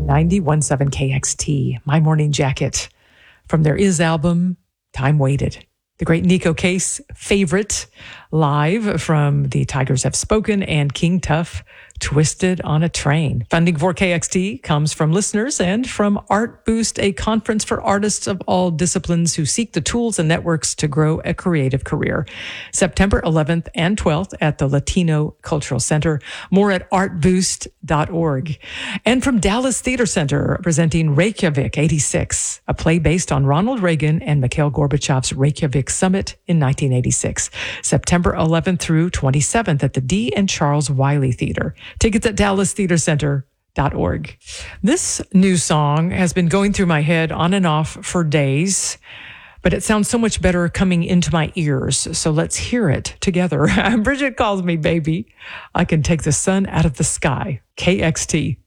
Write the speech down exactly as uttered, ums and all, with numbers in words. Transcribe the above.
ninety-one point seven K X T, My Morning Jacket. From their Is album, Time Waited. The great Nico Case, Favorite, live from The Tigers Have Spoken, and King Tuff, Twisted on a Train. Funding for K X T comes from listeners and from Art Boost, a conference for artists of all disciplines who seek the tools and networks to grow a creative career. September eleventh and twelfth at the Latino Cultural Center. More at art boost dot org. And from Dallas Theater Center, presenting Reykjavik eighty-six, a play based on Ronald Reagan and Mikhail Gorbachev's Reykjavik Summit in nineteen eighty-six. September eleventh through twenty-seventh at the D. and Charles Wiley Theater. Tickets at dallas theater center dot org. This new song has been going through my head on and off for days, but it sounds so much better coming into my ears. So let's hear it together. Bridget Calls Me Baby. I Can Take the Sun Out of the Sky. K X T.